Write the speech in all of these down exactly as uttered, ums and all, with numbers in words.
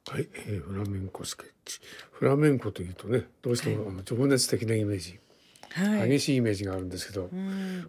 はい、えー、フラメンコスケッチ。フラメンコというとね、どうしてもあの情熱的なイメージ、 はい、 激しいイメージがあるんですけど、 うん、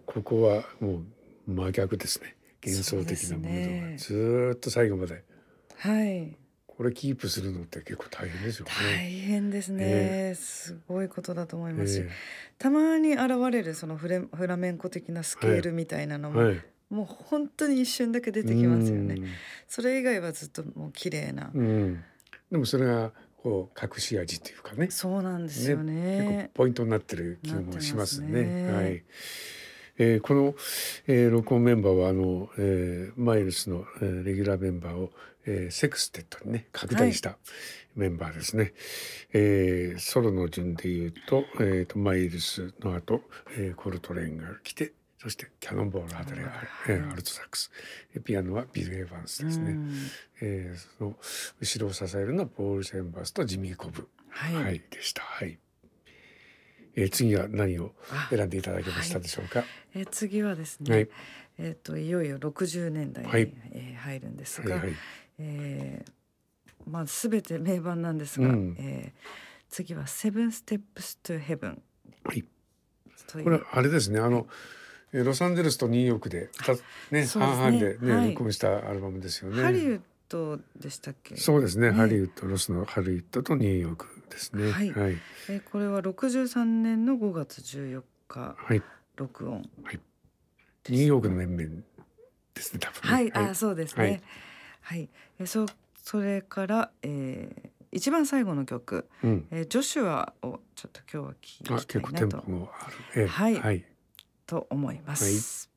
ここはもう真逆ですね。幻想的そうですなムードがね。 ずーっと最後まで。 はい。 これキープするのって結構大変ですよね。 大変ですえね。すごいことだと思いー、 ますし、 えたまに現れるそのフレフラメンコ的なスー、はい、 ケールみたいなのも、 はい。 もう本当に一瞬だけ出うーてきますよね。 ん、 それ以外はずっともう綺麗な。 うん。でもそれがこう隠し味というかね。 そうなんですよね、結構ね。 ポイントになってる気なっもしてますますね。はね。 い。えーこの、えー録音メンバーはあの、えーマイルスの、えーレギュラーメンバーを、えーセクステッドにね拡はい。 大したメンバーですね。えーソロの順で言うと、えーとマイルスの後、えーコルトレーンが来て、そしてキャノンボールあたりがキャノンボール、 えーアはい。 ルトサックス、ピアノはビル・エヴァンスうですね。 ん。 えーその後ろを支えるのはポール・チェンバースとジミー・コブ、 はい。 はいでした。はい。えー次は何をあ、 選んでいただけましたはい。 でしょうか。 え、次はですね、 はい。 えっと、いよいよろくじゅうねんだいに、 はい。 えー入るんですが、 はいはい。 えーまあ、全て名盤なんですが、 うん。 えー次はセブンステップストゥヘブンはい。これという、 あれですね。あはい。 の、えーロサンゼルスとニューヨークで二つね、 そうで半すね。 々でね、 はい。 録音したアルバムですよね。 ハリウッドでしたっけ？ そうですね。ハリね。 ウッド、ロスのハリウッドとニューヨークですね。 はい。 はい。 えーこれはろくじゅうさんねんのごがつじゅうよっかはい。 録音はい。ニューです。ま、 ヨークの面々ですね、多分ね。 はい、 はい。 あ、そうですはい。 ね。はい。え、そそれから、えー一番最後の曲、 うん。 えージョシュアをちょっと今日は聴あ、 きた結構テンいなと、 ポのある。ええ。 はい、 はい。 と思いまはい。 す。